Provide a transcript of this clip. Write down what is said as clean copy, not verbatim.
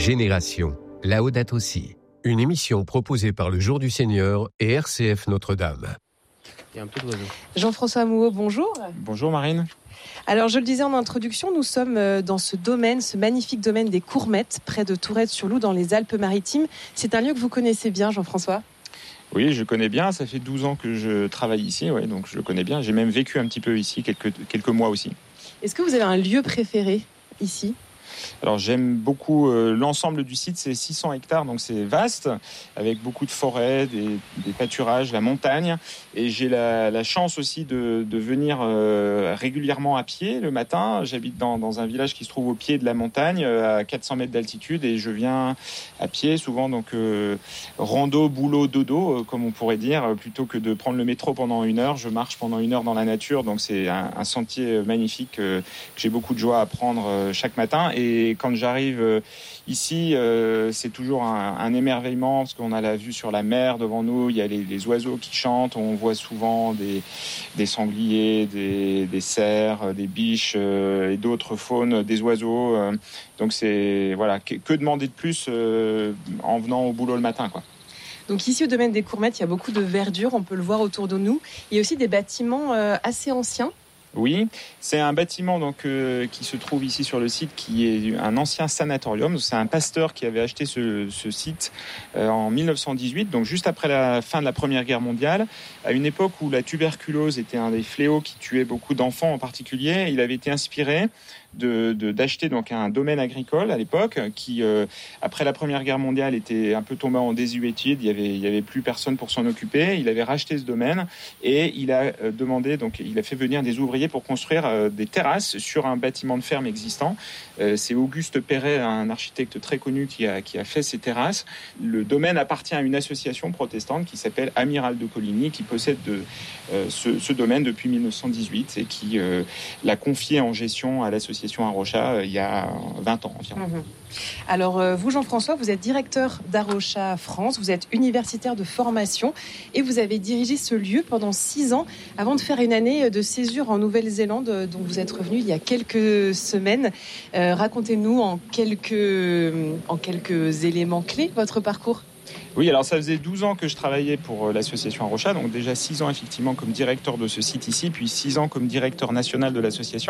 Génération, Laudato Si. Une émission proposée par le Jour du Seigneur et RCF Notre-Dame. Il y a un peu d'oiseau. Jean-François Mouot, bonjour. Bonjour Marine. Alors je le disais en introduction, nous sommes dans ce magnifique domaine des Courmettes, près de Tourette-sur-Loup dans les Alpes-Maritimes. C'est un lieu que vous connaissez bien, Jean-François ? Oui, je connais bien. Ça fait 12 ans que je travaille ici, donc je le connais bien. J'ai même vécu un petit peu ici, quelques mois aussi. Est-ce que vous avez un lieu préféré ici ? Alors j'aime beaucoup l'ensemble du site, c'est 600 hectares, donc c'est vaste, avec beaucoup de forêts, des pâturages, la montagne. Et j'ai la chance aussi de venir régulièrement à pied le matin. J'habite dans un village qui se trouve au pied de la montagne, à 400 mètres d'altitude, et je viens à pied, souvent donc rando, boulot, dodo, comme on pourrait dire, plutôt que de prendre le métro pendant 1 heure. Je marche pendant 1 heure dans la nature, donc c'est un sentier magnifique que j'ai beaucoup de joie à prendre chaque matin. Et quand j'arrive ici, c'est toujours un émerveillement parce qu'on a la vue sur la mer devant nous. Il y a les oiseaux qui chantent. On voit souvent des sangliers, des cerfs, des biches et d'autres faunes, des oiseaux. Donc c'est voilà, que demander de plus en venant au boulot le matin, quoi. Donc ici au domaine des Courmettes, il y a beaucoup de verdure. On peut le voir autour de nous. Il y a aussi des bâtiments assez anciens. Oui, c'est un bâtiment qui se trouve ici sur le site, qui est un ancien sanatorium. C'est un pasteur qui avait acheté ce site en 1918, donc juste après la fin de la Première Guerre mondiale, à une époque où la tuberculose était un des fléaux qui tuait beaucoup d'enfants en particulier. Il avait été inspiré d'acheter donc un domaine agricole à l'époque qui, après la Première Guerre mondiale, était un peu tombé en désuétude. Il y avait plus personne pour s'en occuper. Il avait racheté ce domaine et il a il a fait venir des ouvriers pour construire des terrasses sur un bâtiment de ferme existant. C'est Auguste Perret, un architecte très connu, qui a fait ces terrasses. Le domaine appartient à une association protestante qui s'appelle Amiral de Coligny, qui possède ce domaine depuis 1918 et qui l'a confié en gestion à l'association Arocha il y a 20 ans environ. Mmh. Alors vous, Jean-François, vous êtes directeur d'Arocha France, vous êtes universitaire de formation et vous avez dirigé ce lieu pendant 6 ans avant de faire une année de césure en Nouvelle-Zélande dont vous êtes revenu il y a quelques semaines. Racontez-nous en quelques éléments clés votre parcours. Oui, alors ça faisait 12 ans que je travaillais pour l'association Arocha, donc déjà 6 ans effectivement comme directeur de ce site ici, puis 6 ans comme directeur national de l'association.